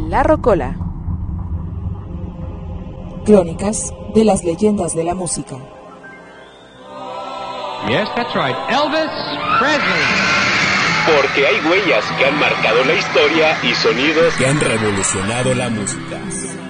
La Rocola. Crónicas de las leyendas de la música. Yes, that's right. Elvis Presley. Porque hay huellas que han marcado la historia y sonidos que han revolucionado la música.